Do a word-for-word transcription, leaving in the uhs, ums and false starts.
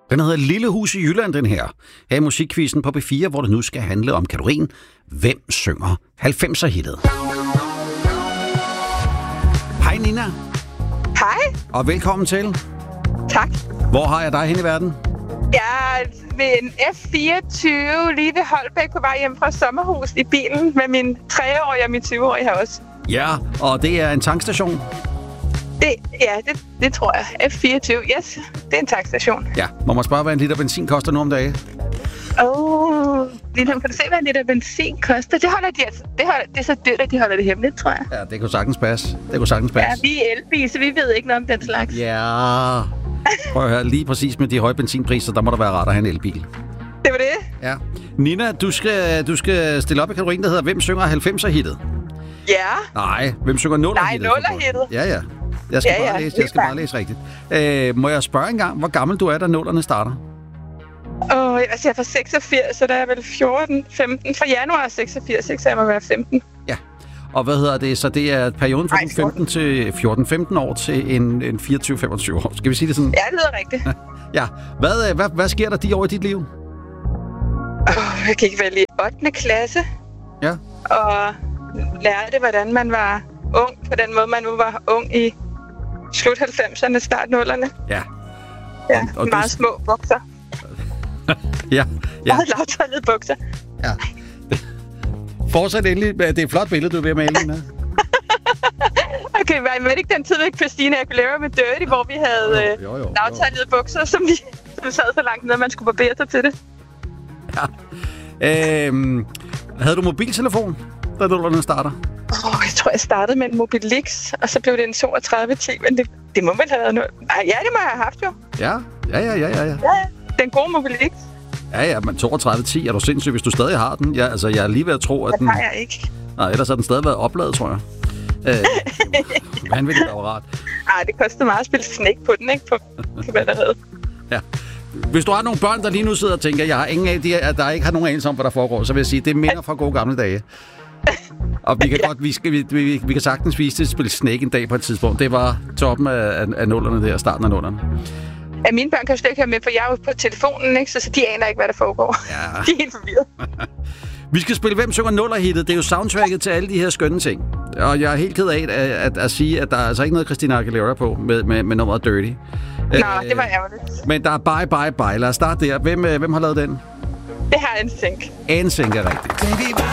Den hedder Lille Hus i Jylland, den her. Her i musikquizzen på B fire, hvor det nu skal handle om kategorien Hvem synger halvfemser-hittet? Hej Nina. Hej. Og velkommen til. Tak. Hvor har jeg dig hen i verden? Jeg er ved en F fireogtyve lige ved Holbæk på vej hjem fra sommerhus i bilen med min treårige og min tyve-årige her også. Ja, og det er en tankstation. Det, ja, det, det tror jeg. F fireogtyve, yes. Det er en tankstation. Ja, må man spørge, hvad en liter benzin koster nu om dagen? Åh, oh, kan du se, hvad en liter benzin koster? Det holder de altså. Det, holder, det er så dyrt, at de holder det hemmeligt, tror jeg. Ja, det kunne sagtens passe. Det kunne sagtens passe. Ja, vi er elbil, så vi ved ikke noget om den slags. Ja. Prøv at høre, lige præcis med de høje benzinpriser, der må der være rart at have en elbil. Det var det? Ja. Nina, du skal, du skal stille op i kategorien, der hedder Hvem synger halvfemser-hittet? Ja. Nej, hvem synger nuller-hittet? Nej, nuller-hittet. Ja, ja. Jeg skal, ja, ja, bare, læse, jeg skal bare læse rigtigt. Øh, må jeg spørge engang, hvor gammel du er, da nullerne starter? Åh, oh, altså jeg er fra seksogfirs, så der er vel fjorten, femten. Fra januar seksogfirs, så jeg må være femten. Ja. Og hvad hedder det? Så det er perioden fra femten til fjorten femten år til en, en fireogtyve femogtyve år. Skal vi sige det sådan? Ja, det lyder rigtigt. Ja. Hvad, hvad, hvad sker der de år i dit liv? Oh, jeg gik vel i ottende klasse. Ja. Og lærte, hvordan man var ung på den måde, man nu var ung i slut halvfemserne, start nullerne. Ja. Ja, og, og meget du... små bukser. ja, ja. Meget lavtallede bukser. Ja. Fortsæt endelig. Det er et flot billede, du er ved at male, Nina. Okay, var det ikke den tid med Christina Aguilera med Dirty, hvor vi havde jo, jo, jo, lavtallede bukser, som vi som sad så langt ned, at man skulle barbere sig til det? Ja. Øhm, havde du mobiltelefon, da nullerne starter? Oh, jeg tror, jeg startede med en Mobilix, og så blev det en toogtredive ti, men det, det må vel have været noget. Nej, ja, det må jeg have haft jo. Ja, ja, ja, ja, ja. Ja, den gode Mobilix. Ja, ja, men toogtredive ti er du sindssygt, hvis du stadig har den. Ja, altså, jeg er lige ved at tro, at det den... Det har jeg ikke. Nej, ellers har den stadig været opladet, tror jeg. Øh, vanvittigt apparat. Ej, det kostede meget at spille Snake på den, ikke? På, på batteriet. Ja. Hvis du har nogle børn, der lige nu sidder og tænker, jeg har ingen af de, at der ikke har nogen anelse om, hvad der foregår, så vil jeg sige, det minder fra gode gamle dage. Og vi kan ja. godt, vi, skal, vi, vi, vi kan sagtens vise det at spille Snake en dag på et tidspunkt. Det var toppen af, af, af nullerne der, starten af nullerne. Ja, mine børn kan jo slet ikke høre med, for jeg er jo på telefonen, ikke? Så, så de aner ikke, hvad der foregår. Ja. De er helt forvirret. Vi skal spille Hvem synger nuller-hittet. Det er jo soundtracket til alle de her skønne ting. Og jeg er helt ked af at, at, at sige, at der er altså ikke noget Christina Aguilera på med, med, med nummeret Dirty. Nå, øh, det var ærgerligt. Men der er Bye Bye Bye. Lad os starte der. Hvem, hvem har lavet den? Det har N Sync. N Sync er rigtigt.